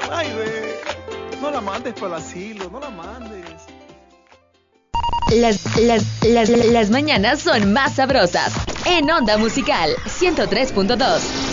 Ay, ve. No la mandes para el asilo, no la mandes. Las mañanas son más sabrosas. En Onda Musical 103.2.